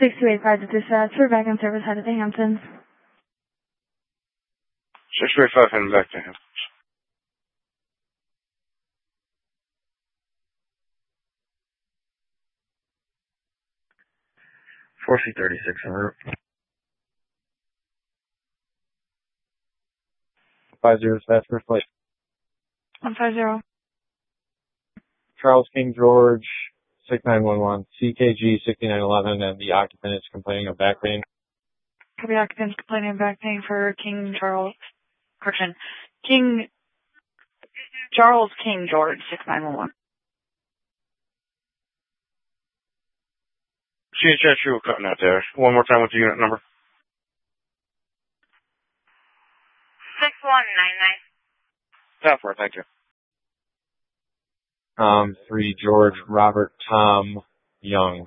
6285 to dispatch. We're back in service headed to Hampton. 6285 heading back to Hampton. 4C36 en route. 50 dispatch, first flight. 150. Charles King George, 6911, CKG 6911, and the occupant is complaining of back pain. The occupant's complaining of back pain for King Charles King George 6911. CHS, you were cutting out there. One more time with the unit number. 6199. That for it, thank you. 3 George Robert Tom Young,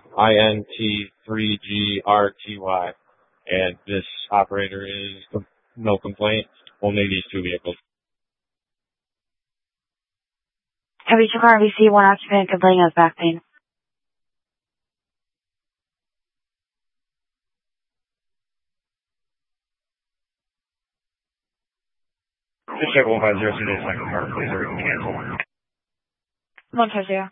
INT3GRTY, and this operator is no complaint, only these two vehicles. Heavy 2 car RVC, 1 occupant complaining of back pain. Just check 150, see the second car, please, or we can cancel. 150.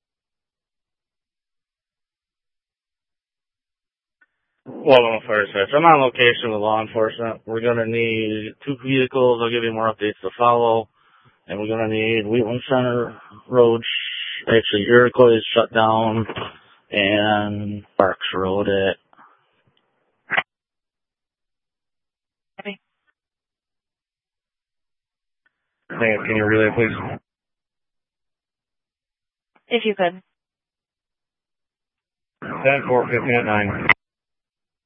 Well, Fire Dispatch, I'm on location with law enforcement. We're going to need 2 vehicles. I'll give you more updates to follow. And we're going to need Wheatland Center Road, actually Iroquois is shut down, and Parks Road at... Can you relay, please? If you could. 10-4, 15 at 9.